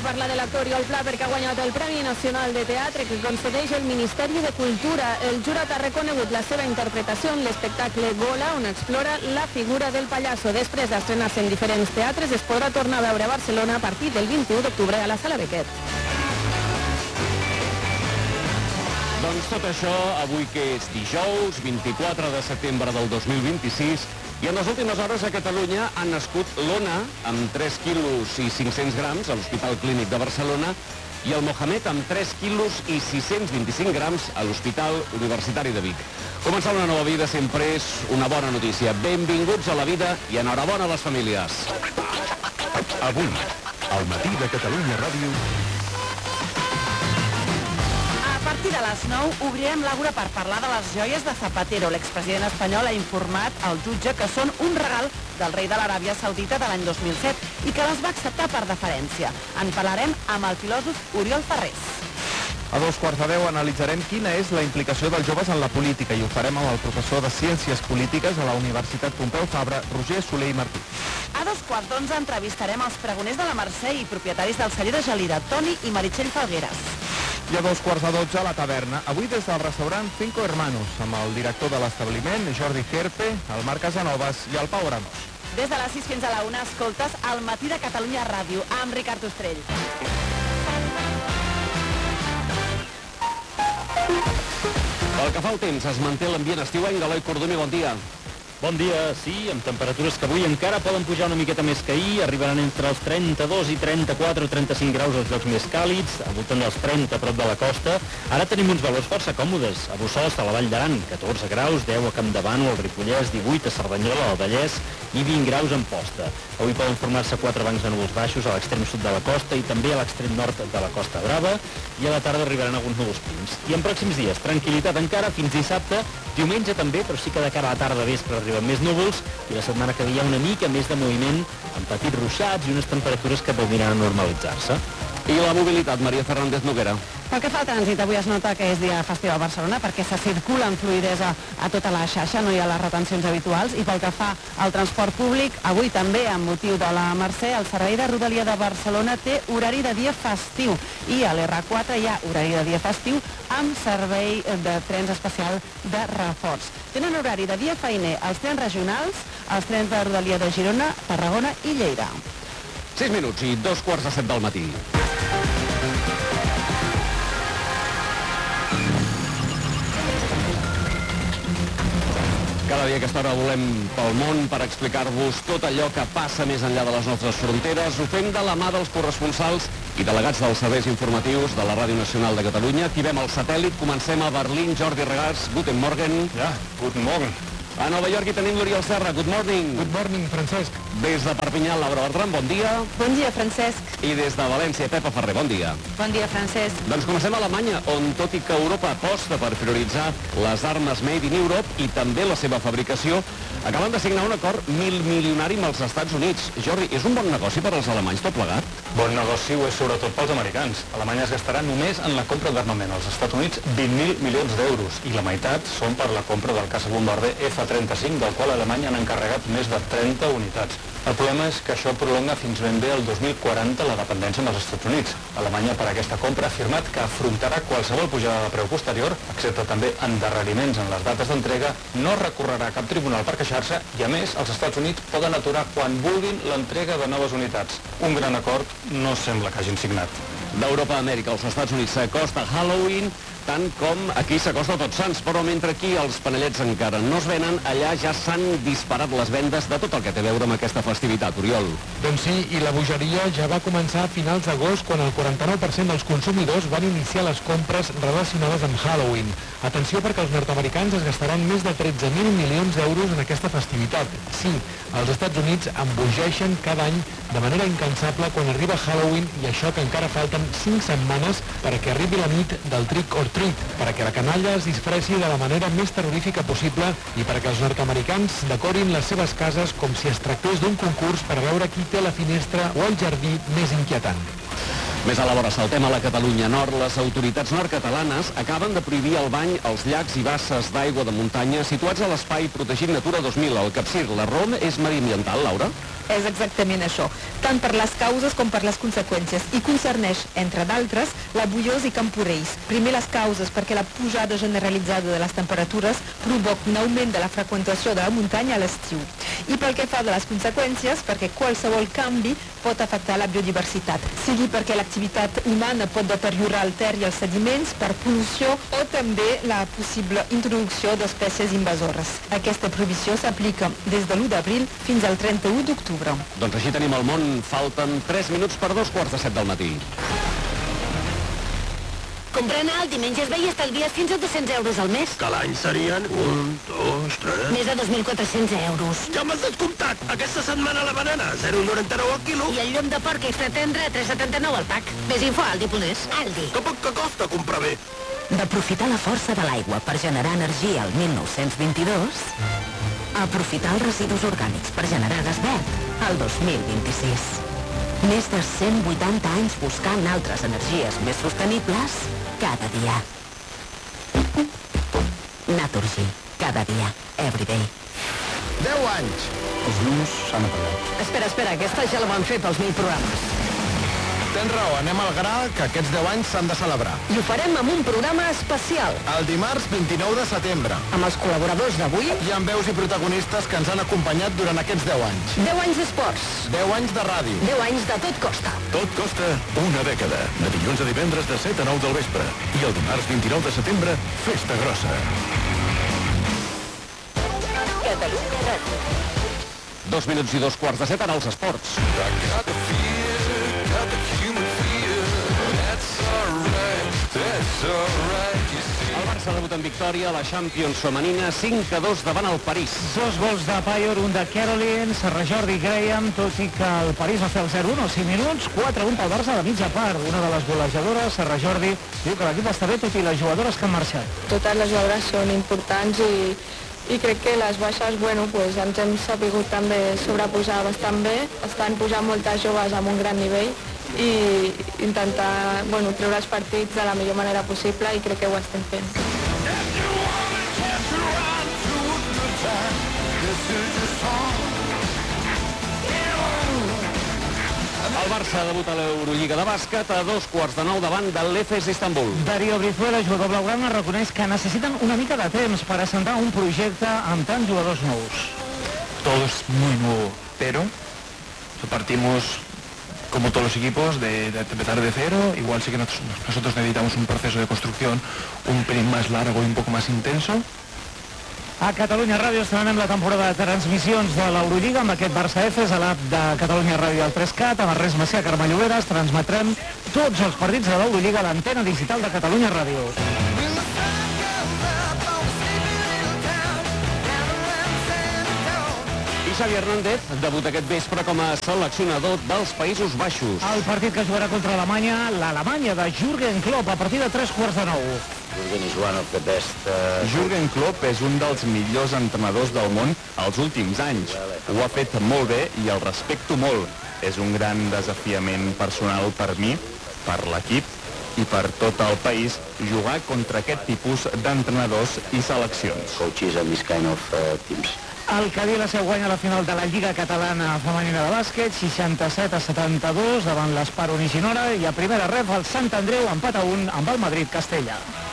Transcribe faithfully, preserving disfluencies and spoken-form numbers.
de parlar de l'actor Oriol Pla perquè ha guanyat el Premi Nacional de Teatre que concedeix el Ministeri de Cultura. El jurat ha reconegut la seva interpretació en l'espectacle Gola, on explora la figura del pallasso. Després d'estrenar-se en diferents teatres, es podrà tornar a veure a Barcelona a partir del vint-i-u d'octubre a la Sala Beckett. Doncs tot això, avui que és dijous, vint-i-quatre de setembre del dos mil vint-i-sis, i en les últimes hores a Catalunya ha nascut l'Ona, amb tres quilos i cinc-cents grams, a l'Hospital Clínic de Barcelona, i el Mohamed, amb tres quilos i sis-cents vint-i-cinc grams, a l'Hospital Universitari de Vic. Començar una nova vida sempre és una bona notícia. Benvinguts a la vida i enhorabona a les famílies. Avui, al matí de Catalunya Ràdio... A partir de les nou obrirem l'Àgora per parlar de les joies de Zapatero. L'expresident espanyol ha informat al jutge que són un regal del rei de l'Aràbia Saudita de l'any dos mil set i que les va acceptar per deferència. En parlarem amb el filòsof Oriol Ferrés. A dos quarts de deu analitzarem quina és la implicació dels joves en la política i ho farem amb el professor de Ciències Polítiques a la Universitat Pompeu Fabra, Roger Soler i Martí. A dos quarts d'onze entrevistarem els pregoners de la Mercè i propietaris del celler de Gelida, Toni i Meritxell Falgueres. I a dos quarts de dotze a la taverna, avui des del restaurant Cinco Hermanos, amb el director de l'establiment, Jordi Gerpe, el Marc Casanovas i el Pau Aranos. Des de les sis fins a la una escoltes El matí de Catalunya Ràdio amb Ricard Ostrell. Pel que fa al temps, es manté l'ambient estiuenc. Eloi Cordoni, bon dia. Bon dia, sí, amb temperatures que avui encara poden pujar una miqueta més que ahir, arribaran entre els trenta-dos i trenta-quatre o trenta-cinc graus als llocs més càlids, al voltant dels trenta a prop de la costa. Ara tenim uns valors força còmodes. A Bussols, a la Vall d'Aran, catorze graus, deu a Campdevànol, al Ripollès, divuit a Cerdanyola, al Vallès i vint graus a Amposta. Avui poden formar-se quatre bancs de núvols baixos a l'extrem sud de la costa i també a l'extrem nord de la Costa Brava, i a la tarda arribaran alguns núvols prims. I en pròxims dies, tranquil·litat encara fins dissabte, diumenge també, però sí que de cara a la tarda vespre arriben més núvols, i la setmana que ve hi ha una mica més de moviment, amb petits ruixats i unes temperatures que tendiran a normalitzar-se. I la mobilitat, Maria Fernández Noguera. Pel que fa al trànsit, avui es nota que és dia festiu a Barcelona perquè se circula amb fluïdesa a tota la xarxa, no hi ha les retencions habituals, i pel que fa al transport públic, avui també, amb motiu de la Mercè, el Servei de Rodalia de Barcelona té horari de dia festiu i a l'erre quatre hi ha horari de dia festiu amb servei de trens especial de reforç. Tenen horari de dia feiner els trens regionals, els trens de Rodalia de Girona, Tarragona i Lleida. sis minuts i dos quarts de set del matí. Cada dia a aquesta hora volem pel món per explicar-vos tot allò que passa més enllà de les nostres fronteres. Ho fem de la mà dels corresponsals i delegats dels serveis informatius de la Ràdio Nacional de Catalunya. Activem el satèl·lit, comencem a Berlín. Jordi Regàs, guten morgen. Ja, guten morgen. A Nova York hi tenim l'Oriol Serra, good morning. Good morning, Francesc. Des de Perpinyà, Laura Bertran, bon dia. Bon dia, Francesc. I des de València, Pepa Ferrer, bon dia. Bon dia, Francesc. Doncs comencem a Alemanya, on tot i que Europa aposta per prioritzar les armes Made in Europe i també la seva fabricació, acaben de signar un acord mil milionari amb els Estats Units. Jordi, és un bon negoci per als alemanys tot plegat? Bon negoci ho és sobretot pels americans. Alemanya es gastarà només en la compra d'armament als Estats Units vint mil milions d'euros i la meitat són per la compra del caça bombarder efa trenta-cinc, del qual Alemanya han encarregat més de trenta unitats. El problema és que això prolonga fins ben bé el dos mil quaranta la dependència amb els Estats Units. Alemanya, per aquesta compra, ha afirmat que afrontarà qualsevol pujada de preu posterior, excepte també endarreriments en les dates d'entrega, no recorrerà a cap tribunal per queixar-se i, a més, els Estats Units poden aturar quan vulguin l'entrega de noves unitats. Un gran acord no sembla que hagin signat. D'Europa a Amèrica, als Estats Units s'acosta Halloween, tant com aquí s'acosta Tots Sants, però mentre aquí els panellets encara no es venen, allà ja s'han disparat les vendes de tot el que té a veure amb aquesta festivitat. Oriol. Doncs sí, i la bogeria ja va començar a finals d'agost, quan el quaranta-nou per cent dels consumidors van iniciar les compres relacionades amb Halloween. Atenció, perquè els nord-americans es gastaran més de tretze mil milions d'euros en aquesta festivitat. Sí, els Estats Units embogeixen cada any de manera incansable quan arriba Halloween, i això que encara falten cinc setmanes perquè arribi la nit del trick or treat, perquè la canalla es disfressi de la manera més terrorífica possible i perquè els nord-americans decorin les seves cases com si es tractés d'un concurs per veure qui té la finestra o el jardí més inquietant. Més a la vora, saltem a la Catalunya Nord. Les autoritats nord-catalanes acaben de prohibir el bany als llacs i basses d'aigua de muntanya situats a l'espai protegit Natura dos mil, al Capcir. La R O M és mediambiental, Laura? És exactament això, tant per les causes com per les conseqüències, i concerneix, entre d'altres, la Bullós i Camporells. Primer les causes, perquè la pujada generalitzada de les temperatures provoca un augment de la freqüentació de la muntanya a l'estiu. I pel que fa de les conseqüències, perquè qualsevol canvi pot afectar la biodiversitat, sigui perquè l'activitat humana pot deteriorar el ter i els sediments per pol·lució o també la possible introducció d'espècies invasores. Aquesta prohibició s'aplica des de l'u d'abril fins al trenta-u d'octubre. Doncs així tenim el món. Falten tres minuts per dos quarts de set del matí. Comprant a Aldi menys esbai i estalvies fins a dos-cents euros al mes. Que l'any serien un, dos, tres... Més de dos mil quatre-cents euros. Ja m'has descomptat! Aquesta setmana la banana, zero coma noranta-nou al quilo. I el llom de porc extra tendre, tres coma setanta-nou al pack. Més info a Aldi punt es. Aldi. Que poc que costa comprar bé. D'aprofitar la força de l'aigua per generar energia al mil nou-cents vint-i-dos, a aprofitar els residus orgànics per generar gas verd al dos mil vint-i-sis. Més de cent vuitanta anys buscant altres energies més sostenibles cada dia. Naturgy. Cada dia. Everyday. deu anys. Els números s'han apagat. Espera, espera, aquesta ja la van fer pels mil programes. Tens raó, anem al gra, que aquests deu anys s'han de celebrar. I ho farem amb un programa especial. El dimarts vint-i-nou de setembre. Amb els col·laboradors d'avui. I amb veus i protagonistes que ens han acompanyat durant aquests deu anys. deu anys d'esports. deu anys de ràdio. deu anys de Tot Costa. Tot costa una dècada. De dilluns a divendres de set a nou del vespre. I el dimarts vint-i-nou de setembre, festa grossa. Catalunya Ràdio. Dos minuts i dos quarts de set, ara els esports. El Barça debut en victòria a la Champions femenina, cinc a dos davant el París. Dos gols de Payor, un de Caroline, Serra Jordi Graham, tot i que el París va fer el zero a un als cinc minuts, quatre a un pel Barça de mitja part. Una de les golejadores, Serra Jordi, diu que l'equip està bé, tot i les jugadores que han marxat. Totes les jugadores són importants i, i crec que les baixes, bueno, pues, ens hem sabut també sobreposar bastant bé. Estan posant moltes joves amb un gran nivell i intentar, bueno, treure els partits de la millor manera possible i crec que ho estem fent. El Barça debuta a l'Eurolliga de bàsquet a dos quarts de nou davant de l'E F E S Istanbul. Darío Brizuela, jugador blaugrana, reconeix que necessiten una mica de temps per assentar un projecte amb tants jugadors nous. Todo es muy nuevo, pero partimos, como todos los equipos, de, de empezar de cero. Igual sí que nosotros, nosotros necesitamos un proceso de construcción un pelín más largo y un poco más intenso. A Catalunya Ràdio estrenem la temporada de transmissions de l'Eurolliga amb aquest Barça Efes a l'app de Catalunya Ràdio al tres cat. Amb Ernest Macià, Carme Lloberes, transmetrem tots els partits de l'Eurolliga a l'antena digital de Catalunya Ràdio. I Xavi Hernández debuta aquest vespre com a seleccionador dels Països Baixos. El partit que jugarà contra Alemanya, l'Alemanya de Jürgen Klopp, a partir de tres quarts de nou. Jürgen is one of the best. Uh... Jürgen Klopp és un dels millors entrenadors del món als últims anys. Ho ha fet molt bé i el respecto molt. És un gran desafiament personal per mi, per l'equip i per tot el país jugar contra aquest tipus d'entrenadors i seleccions. Coaches and this kind of uh, teams. El Cadí la seu guanya la final de la Lliga Catalana Femenina de Bàsquet, seixanta-set a setanta-dos davant l'Esparo Niginora, i a primera ref el Sant Andreu empat a un amb el Madrid Castella.